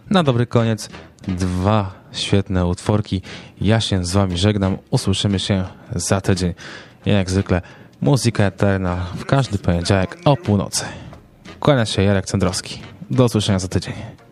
Na dobry koniec 2 świetne utworki. Ja się z wami żegnam. Usłyszymy się za tydzień. Jak zwykle muzyka eterna w każdy poniedziałek o północy. Kłania się Jarek Cędrowski. Do usłyszenia za tydzień.